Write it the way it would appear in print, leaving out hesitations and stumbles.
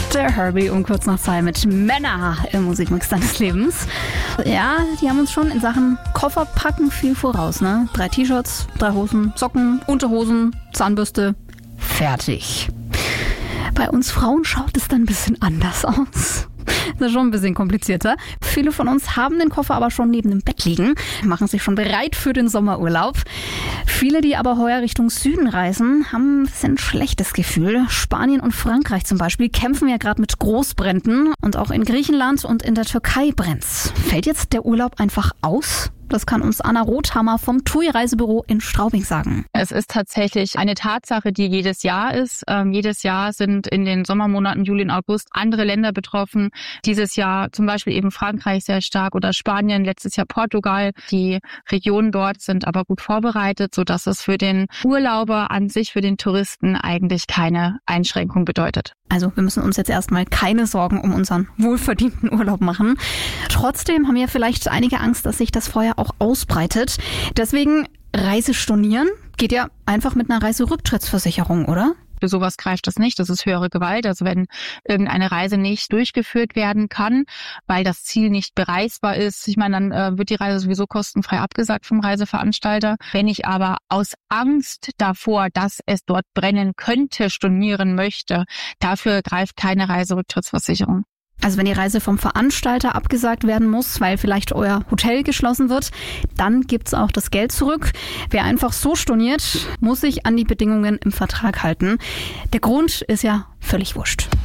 Der Herbie um kurz nach 2 mit Männer im Musikmix deines Lebens. Ja, die haben uns schon in Sachen Kofferpacken viel voraus, ne? 3 T-Shirts, 3 Hosen, Socken, Unterhosen, Zahnbürste, fertig. Bei uns Frauen schaut es dann ein bisschen anders aus. Das ist schon ein bisschen komplizierter. Viele von uns haben den Koffer aber schon neben dem Bett liegen, machen sich schon bereit für den Sommerurlaub. Viele, die aber heuer Richtung Süden reisen, haben ein bisschen ein schlechtes Gefühl. Spanien und Frankreich zum Beispiel kämpfen ja gerade mit Großbränden und auch in Griechenland und in der Türkei brennt's. Fällt jetzt der Urlaub einfach aus? Das kann uns Anna Rothammer vom TUI-Reisebüro in Straubing sagen. Es ist tatsächlich eine Tatsache, die jedes Jahr ist. Jedes Jahr sind in den Sommermonaten Juli und August andere Länder betroffen. Dieses Jahr zum Beispiel eben Frankreich sehr stark oder Spanien, letztes Jahr Portugal. Die Regionen dort sind aber gut vorbereitet, sodass es für den Urlauber an sich, für den Touristen eigentlich keine Einschränkung bedeutet. Also wir müssen uns jetzt erstmal keine Sorgen um unseren wohlverdienten Urlaub machen. Trotzdem haben ja vielleicht einige Angst, dass sich das Feuer auch ausbreitet. Deswegen Reise stornieren geht ja einfach mit einer Reiserücktrittsversicherung, oder? Für sowas greift das nicht. Das ist höhere Gewalt. Also wenn irgendeine Reise nicht durchgeführt werden kann, weil das Ziel nicht bereisbar ist, ich meine, dann wird die Reise sowieso kostenfrei abgesagt vom Reiseveranstalter. Wenn ich aber aus Angst davor, dass es dort brennen könnte, stornieren möchte, dafür greift keine Reiserücktrittsversicherung. Also wenn die Reise vom Veranstalter abgesagt werden muss, weil vielleicht euer Hotel geschlossen wird, dann gibt's auch das Geld zurück. Wer einfach so storniert, muss sich an die Bedingungen im Vertrag halten. Der Grund ist ja völlig wurscht.